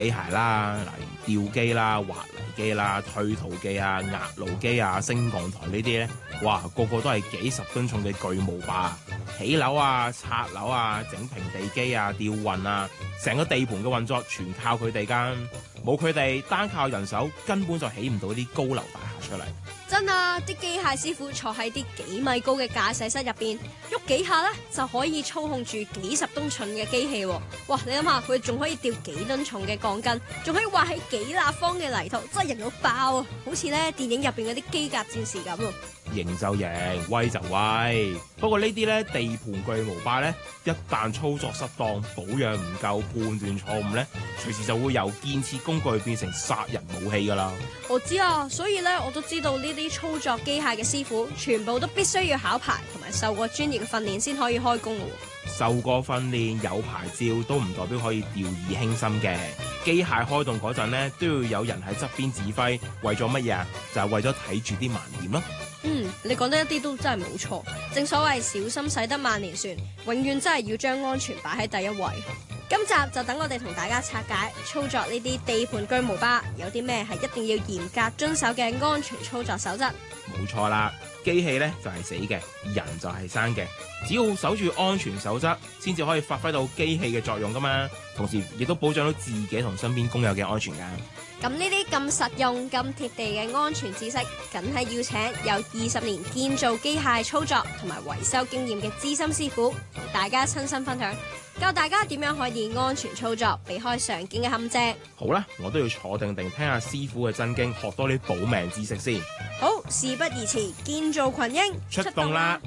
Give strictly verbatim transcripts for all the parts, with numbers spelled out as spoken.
機械啦，例如吊機啦、滑泥機啦、推土機啊、壓路機啊、升降台呢啲咧，哇，個個都係幾十噸重嘅巨無霸，起樓啊、拆樓啊、整平地基啊、吊運啊，成個地盤嘅運作全靠佢哋㗎，冇佢哋單靠人手根本就起唔到啲高樓大廈出嚟。 真啊！啲機械師傅坐喺啲幾米高嘅駕駛室入邊，喐幾下咧就可以操控住幾十噸重嘅機器喎。哇！你諗下，佢仲可以吊幾噸重嘅鋼筋，仲可以挖起幾立方嘅泥土，真係型到爆啊！好似咧電影入邊嗰啲機甲戰士咁啊！ 型就型，威就威。不過呢啲咧地盤巨無霸咧，一旦操作失當、保養唔夠、判斷錯誤咧，隨時就會由建設工具變成殺人武器㗎啦。 我知啊，所以咧我都知道呢啲操作機械嘅師傅，全部都必須要考牌同埋受過專業嘅訓練先可以開工喎。 受過訓練有牌照都唔代表可以掉以輕心嘅。機械開動嗰陣咧，都要有人喺側邊指揮，為咗乜嘢啊？就係為咗睇住啲盲點咯。 嗯，你講得一啲都真係冇錯。正所謂小心駛得萬年船，永遠真係要將安全擺喺第一位。今集就等我哋同大家拆解操作呢啲地盤巨無霸有啲咩係一定要嚴格遵守嘅安全操作守則。 冇錯啦，機器咧就係死嘅，人就係生嘅。只要守住安全守則，先至可以發揮到機器嘅作用噶嘛。同時亦都保障到自己同身邊工友嘅安全噶。 咁呢啲咁實用、咁貼地嘅安全知識，梗係要請有二十年建造機械操作同埋維修經驗嘅資深師傅，同大家親身分享，教大家點樣可以安全操作，避開常見嘅陷阱。 好啦，我都要坐定定聽下師傅嘅真經，學多啲保命知識先。 好，事不宜遲，建造群英出動啦！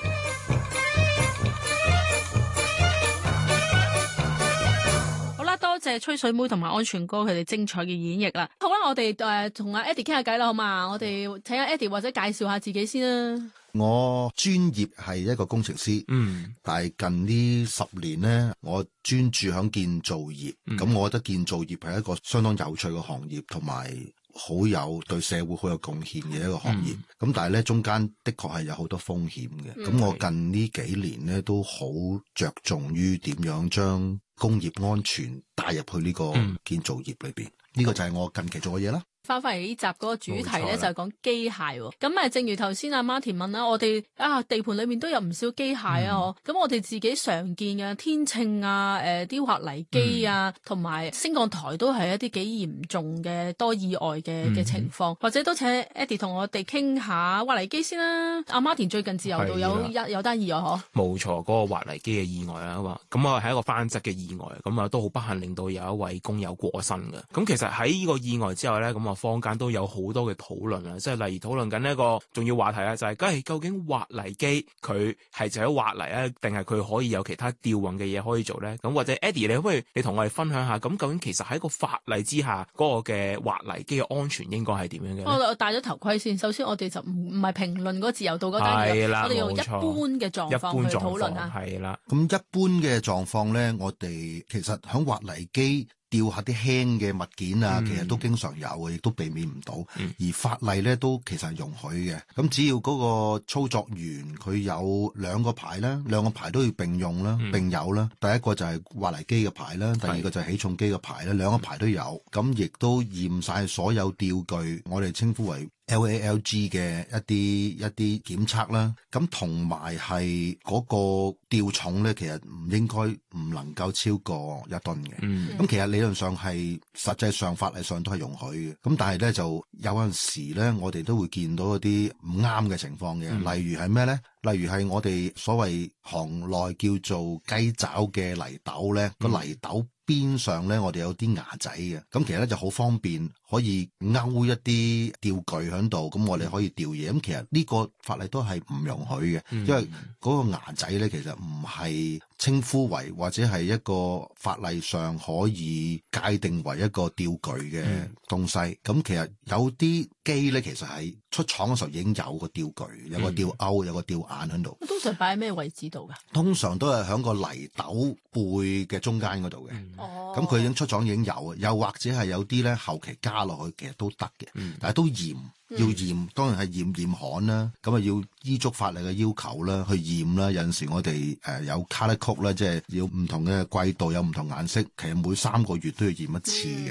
多謝吹水妹同埋安全哥佢哋精彩嘅演繹啦。好啦，我哋誒同阿 Eddie 傾下偈啦，好嘛？我哋請阿 Eddie 或者介紹下自己先啦。 我專業係一個工程師，嗯，但係近呢十年咧，我專注響建造業。咁、嗯、我覺得建造業係一個相當有趣嘅行業，同埋好有對社會好有貢獻嘅一個行業。咁、嗯、但係咧，中間的確係有好多風險嘅。咁、嗯、我近呢幾年咧都好着重於點樣將工業安全帶入去呢個建造業裏邊，呢、嗯、個就係我近期做嘅嘢啦。 翻返嚟呢集嗰個主題咧就係講機械喎，咁啊正如頭先阿 Martin 問啦，我哋啊地盤裏面都有唔少機械啊，咁、嗯、我哋自己常見嘅天秤啊、誒雕滑泥機啊，同、嗯、埋升降台都係一啲幾嚴重嘅多意外嘅嘅、嗯、情況，或者都請 Eddie 同我哋傾下滑泥機先啦。阿 Martin 最近自由度有一有單意外嗬？冇錯，嗰、那個滑泥機嘅意外啊嘛，咁啊係一個翻側嘅意外，咁啊都好不幸令到有一位工友過身嘅。咁其實喺呢個意外之後咧，咁啊坊間都有好多嘅討論啦，即係例如討論緊一個重要話題啦，就係梗係究竟滑泥機佢係就喺滑泥啊，定係佢可以有其他吊運嘅嘢可以做咧？咁或者 Eddie 你可唔可以你同我哋分享下，咁究竟其實喺個法例之下嗰個嘅滑泥機嘅安全應該係點樣嘅？ 我戴咗頭盔先。首先我哋就唔唔係評論嗰個自由度嗰單嘢，我哋用一般嘅狀況去討論下。 係啦， 咁一般嘅狀況咧，我哋其實響滑泥機吊下啲輕嘅物件啊、嗯，其實都經常有嘅，亦都避免唔到、嗯。而法例咧都其實係容許嘅。咁只要嗰個操作員佢有兩個牌啦，兩個牌都要並用啦、嗯，並有啦。第一個就係滑泥機嘅牌啦，第二個就係起重機嘅牌啦，兩個牌都有。咁亦都驗晒所有吊具，我哋稱呼為L A L G 嘅一啲一啲檢測啦，咁同埋係嗰個吊重咧，其實唔應該唔能夠超過一噸嘅。咁、嗯、其實理論上係實際上法例上都係容許嘅。咁但係咧就有陣時咧，我哋都會見到一啲唔啱嘅情況嘅、嗯，例如係咩咧？例如係我哋所謂行內叫做雞爪嘅泥斗咧，個、嗯、泥斗邊上咧，我哋有啲牙仔嘅，咁其實咧就好方便，可以勾一啲吊具喺度，咁我哋可以吊嘢。咁其實呢個法例都係唔容許嘅、嗯，因為嗰個牙仔咧其實唔係稱呼為或者係一個法例上可以界定為一個吊具嘅東西。咁、嗯、其實有啲機咧，其實係出廠嘅時候已經有個吊具，有個吊鈎，有個吊眼喺度。 通常擺喺咩位置度㗎？通常都係喺個泥斗背嘅中間嗰度嘅。嗯哦，咁佢已經出廠已經有，又或者係有啲咧後期加落去，其實都得嘅、嗯，但係都嚴，要驗、嗯，當然係驗驗焊啦，咁啊要依足法例嘅要求啦，去驗啦。有陣時我哋誒、呃、有 color code 啦，即係要唔同嘅季度有唔同顏色，其實每三個月都要驗一次嘅。嗯